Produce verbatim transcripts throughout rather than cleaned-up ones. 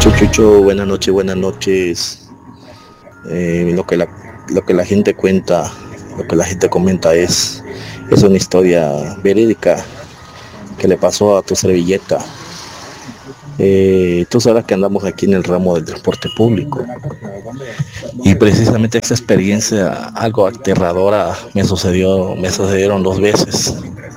Chuchucho, buenas noches, buenas noches. Eh, lo que la, lo que la gente cuenta, lo que la gente comenta es, es una historia verídica que le pasó a tu servilleta. Eh, tú sabes que andamos aquí en el ramo del transporte público y precisamente esta experiencia algo aterradora me sucedió, me sucedieron dos veces.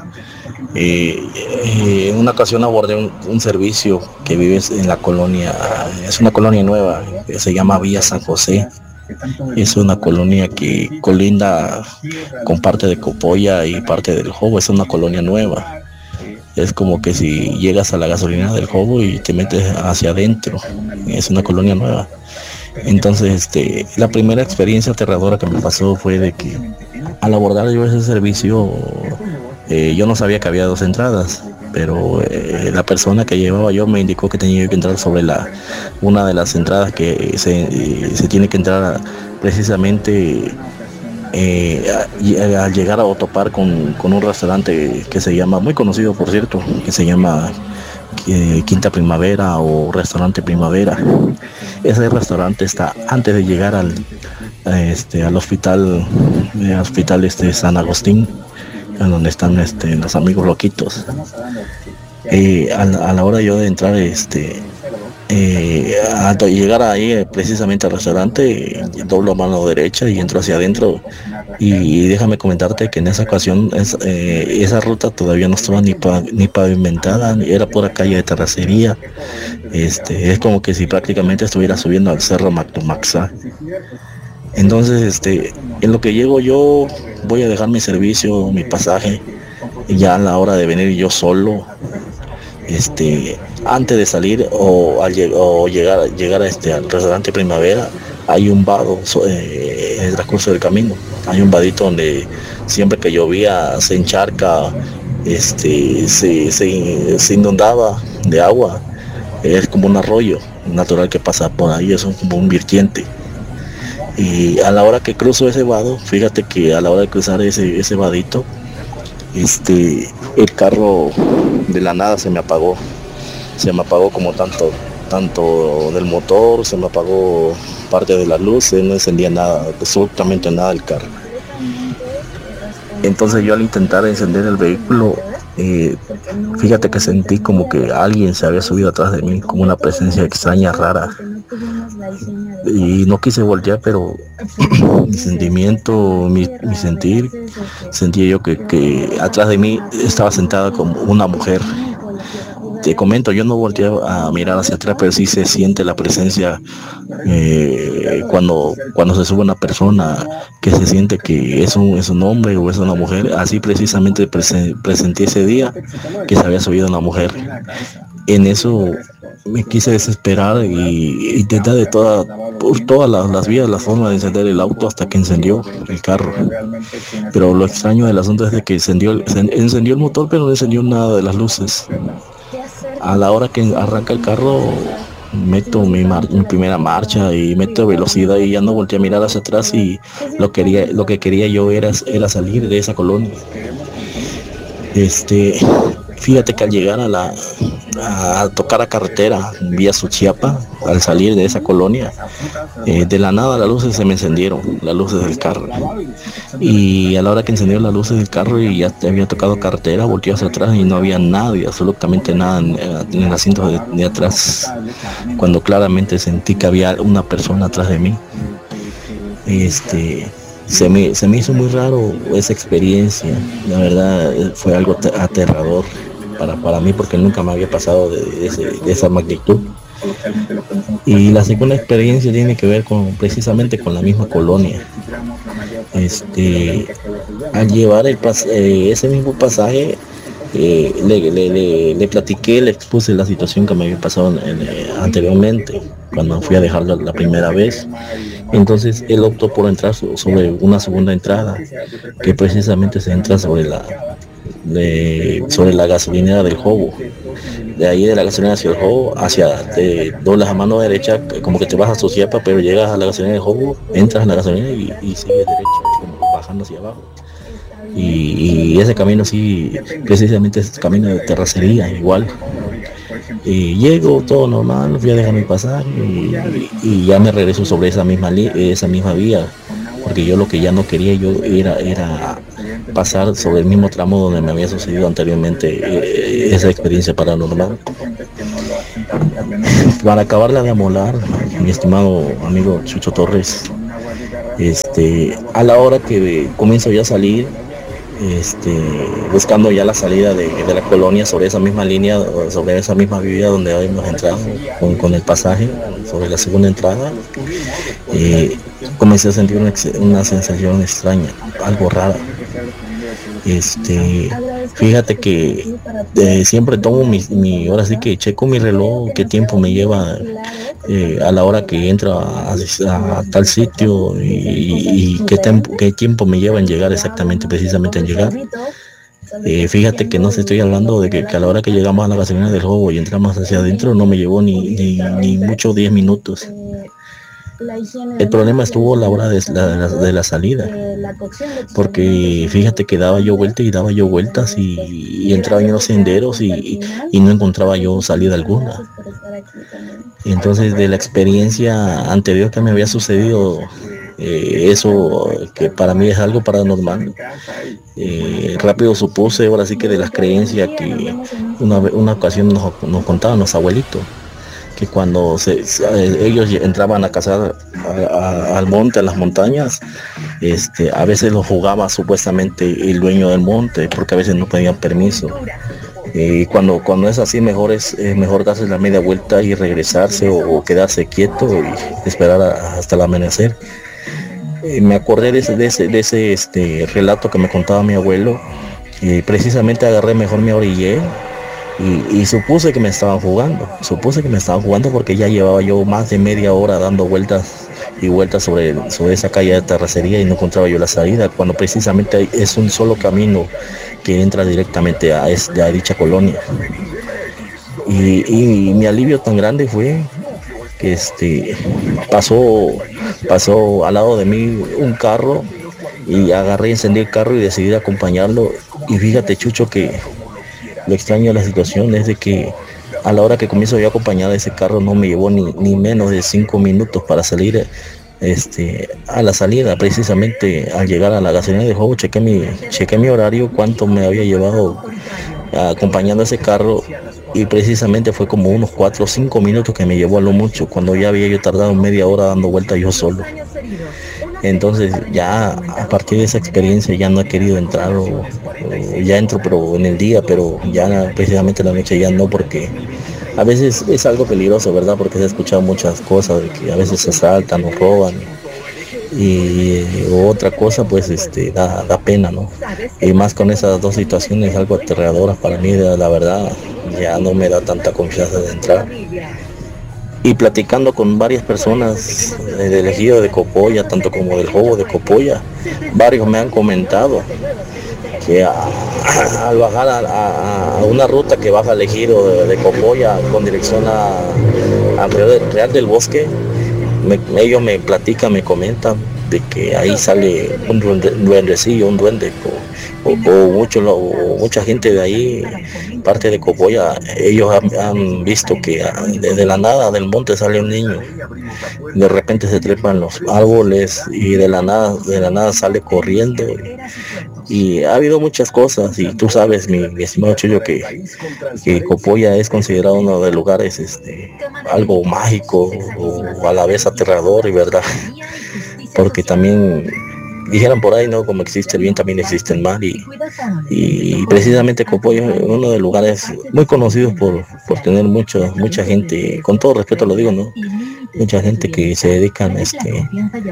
Eh, eh, en una ocasión abordé un, un servicio que vive en la colonia, es una colonia nueva, que se llama Villa San José. Es una colonia que colinda con parte de Copolla y parte del Jobo, es una colonia nueva. Es como que si llegas a la gasolina del Jobo y te metes hacia adentro, es una colonia nueva. Entonces, este, la primera experiencia aterradora que me pasó fue de que al abordar yo ese servicio, eh, yo no sabía que había dos entradas, pero eh, la persona que llevaba yo me indicó que tenía que entrar sobre la una de las entradas que se, eh, se tiene que entrar precisamente eh, a- al llegar a topar con, con un restaurante que se llama, muy conocido por cierto, que se llama eh, Quinta Primavera o Restaurante Primavera. Ese restaurante está antes de llegar al, a este, al hospital, eh, hospital este San Agustín, en donde están este, los amigos loquitos. Eh, a, la, a la hora yo de entrar, este, eh, al llegar ahí eh, precisamente al restaurante, eh, doblo mano derecha y entro hacia adentro. Y, y déjame comentarte que en esa ocasión es, eh, esa ruta todavía no estaba ni, pa, ni pavimentada, ni era pura calle de terracería. Este, es como que si prácticamente estuviera subiendo al cerro Mactumaxá. Entonces, este, en lo que llego yo, voy a dejar mi servicio, mi pasaje, y ya a la hora de venir yo solo, este, antes de salir o, al, lleg- o llegar, llegar a este, al restaurante Primavera, hay un vado so- eh, en el transcurso del camino. Hay un vadito donde siempre que llovía se encharca, este, se, se, se inundaba de agua. Es como un arroyo natural que pasa por ahí, es un, como un vertiente. Y a la hora que cruzo ese vado, fíjate que a la hora de cruzar ese, ese vadito, este, el carro de la nada se me apagó. Se me apagó como tanto, tanto del motor, se me apagó parte de las luces, no encendía nada, absolutamente nada del carro. Entonces yo al intentar encender el vehículo, eh, fíjate que sentí como que alguien se había subido atrás de mí, como una presencia extraña, rara. Y no quise voltear, pero mi sentimiento, mi, mi sentir, sentía yo que, que atrás de mí estaba sentada como una mujer. Te comento, yo no volteé a mirar hacia atrás, pero sí se siente la presencia eh, cuando, cuando se sube una persona, que se siente que es un, es un hombre o es una mujer. Así precisamente presen- presenté ese día que se había subido una mujer. En eso me quise desesperar y intenté de toda, por todas las, las vías, las formas de encender el auto hasta que encendió el carro. Pero lo extraño del asunto es de que encendió, el- se- encendió el motor, pero no encendió nada de las luces. A la hora que arranca el carro, meto mi, mar- mi primera marcha y meto velocidad y ya no volteé a mirar hacia atrás, y lo quería, lo que quería yo era, era salir de esa colonia. Este, fíjate que al llegar a la a tocar a carretera vía Suchiapa, al salir de esa colonia, eh, de la nada las luces se me encendieron, las luces del carro. Y a la hora que encendió las luces del carro y ya te había tocado carretera, volteé hacia atrás y no había nadie, absolutamente nada en, en el asiento de, de atrás, cuando claramente sentí que había una persona atrás de mí. Este, se me, se me hizo muy raro esa experiencia, la verdad eh, fue algo te- aterrador para, para mí, porque nunca me había pasado de, de ese- de esa magnitud. Y la segunda experiencia tiene que ver con precisamente con la misma colonia. Este, al llevar el pas- eh, ese mismo pasaje, eh, le, le, le, le platiqué, le expuse la situación que me había pasado en- en- anteriormente, cuando fui a dejarlo la primera vez. Entonces él optó por entrar so- sobre una segunda entrada, que precisamente se entra sobre la, de- sobre la gasolinera del Jobo. De ahí de la gasolina hacia el Jobo, hacia, te doblas a mano derecha, como que te vas a Suchiapa, pero llegas a la gasolina del Jobo, entras en la gasolina y, y sigues derecho, como bajando hacia abajo. Y, y ese camino sí, precisamente es camino de terracería igual. Y llego, todo normal, fui a dejar mi pasaje y, y ya me regreso sobre esa misma, li- esa misma vía, porque yo lo que ya no quería yo era, era pasar sobre el mismo tramo donde me había sucedido anteriormente eh, esa experiencia paranormal. Para acabarla de amolar, mi estimado amigo Chucho Torres, este, a la hora que comienzo ya a salir, este, buscando ya la salida de, de la colonia sobre esa misma línea, sobre esa misma vía donde habíamos entrado con, con el pasaje, sobre la segunda entrada, eh, comencé a sentir una, ex- una sensación extraña, algo rara. Este, fíjate que eh, siempre tomo mi, mi, ahora sí que checo mi reloj, qué tiempo me lleva eh, a la hora que entro a, a- a tal sitio y, y qué, tiempo, qué tiempo me lleva en llegar exactamente, precisamente en llegar. Eh, fíjate que no se estoy hablando de que, que a la hora que llegamos a la gasolina del Jobo y entramos hacia adentro no me llevó ni, ni, ni mucho diez minutos. El problema estuvo a la hora de la, de la, de la salida, porque fíjate que daba yo vueltas y daba yo vueltas y, y entraba en los senderos y, y no encontraba yo salida alguna. Y entonces de la experiencia anterior que me había sucedido, eh, eso que para mí es algo paranormal, eh, rápido supuse ahora sí que de las creencias que una, ve- una ocasión nos, nos contaban los abuelitos que cuando se, se- eh, ellos entraban a cazar a- a- al monte, a las montañas, este, a veces lo jugaba supuestamente el dueño del monte, porque a veces no pedían permiso. Y cuando, cuando es así, mejor es eh, mejor darse la media vuelta y regresarse o, o quedarse quieto y esperar a- hasta el amanecer. Eh, me acordé de ese, de ese, de ese este, relato que me contaba mi abuelo y precisamente agarré, mejor me orillé y, y supuse que me estaban jugando, supuse que me estaban jugando porque ya llevaba yo más de media hora dando vueltas y vueltas sobre, sobre esa calle de terracería y no encontraba yo la salida, cuando precisamente hay- es un solo camino que entra directamente a, es- a dicha colonia. Y, y mi alivio tan grande fue que este pasó, pasó al lado de mí un carro y agarré, encendí el carro y decidí acompañarlo. Y fíjate, Chucho, que lo extraño de la situación es de que a la hora que comienzo yo a acompañar a ese carro no me llevó ni, ni menos de cinco minutos para salir este, a la salida. Precisamente al llegar a la gasolina de juego, chequé mi, chequé mi horario, cuánto me había llevado acompañando ese carro y precisamente fue como unos cuatro o cinco minutos que me llevó a lo mucho, cuando ya había yo tardado media hora dando vueltas yo solo. Entonces ya a partir de esa experiencia ya no he querido entrar o, o ya entro pero en el día, pero ya precisamente en la noche ya no, porque a veces es algo peligroso, ¿verdad? Porque se ha escuchado muchas cosas de que a veces se asaltan o roban y eh, otra cosa pues este da, da pena, ¿no? Y más con esas dos situaciones algo aterradoras para mí, la la verdad ya no me da tanta confianza de entrar. Y platicando con varias personas eh, del ejido de Copolla, tanto como del Jobo de Copolla, varios me han comentado que a- al bajar a, a- a una ruta que baja al ejido de, de Copolla con dirección a, al Real, Real del Bosque, me- ellos me platican, me comentan de que ahí sale un duende, un duendecillo, un duende, o, o- o mucho, lo- o mucha gente de ahí, parte de Copolla, ellos han, han visto que ah, desde la nada del monte sale un niño, de repente se trepan los árboles y de la nada, de la nada sale corriendo. Y ha habido muchas cosas, y tú sabes, mi, mi estimado Chuyo, que, que Copolla es considerado uno de los lugares este, algo mágico o a la vez aterrador, y verdad, porque también dijeron por ahí, ¿no? Como existe el bien, también existe el mal, y, y precisamente Copolla es uno de los lugares muy conocidos por, por tener mucho, mucha gente, con todo respeto lo digo, ¿no? Mucha gente que se dedican este,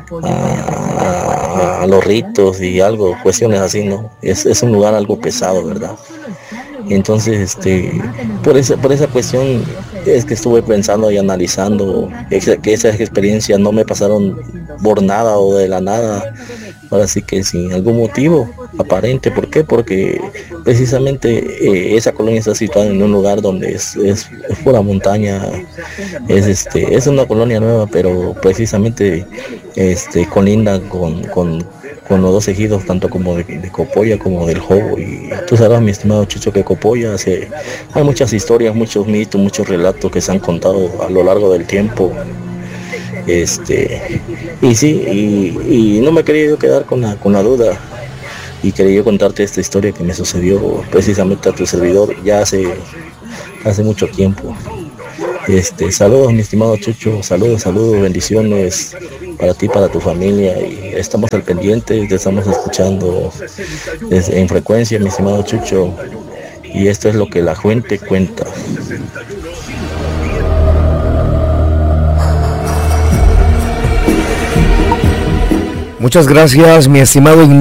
a, a los ritos y algo, cuestiones así, ¿no? Es, es un lugar algo pesado, ¿verdad? Entonces, este, por esa, por esa cuestión es que estuve pensando y analizando que, que esas experiencias no me pasaron por nada o de la nada, ahora sí que sin algún motivo aparente. ¿Por qué? Porque precisamente eh, esa colonia está situada en un lugar donde es, es, es pura montaña, es este, es una colonia nueva, pero precisamente este colinda con, con con los dos ejidos, tanto como de, de Copolla como del Jobo. Y tú sabrás, mi estimado Chucho, que Copolla hace, hay muchas historias, muchos mitos, muchos relatos que se han contado a lo largo del tiempo. Este, y sí, y, y no me quería yo quedar con la, con la duda, y quería yo contarte esta historia que me sucedió precisamente a tu servidor ya hace, hace mucho tiempo. Este, saludos, mi estimado Chucho, saludos, saludos, bendiciones para ti, para tu familia, y estamos al pendiente, te estamos escuchando desde, en frecuencia, mi estimado Chucho, y esto es lo que la gente cuenta. Muchas gracias, mi estimado Ignacio.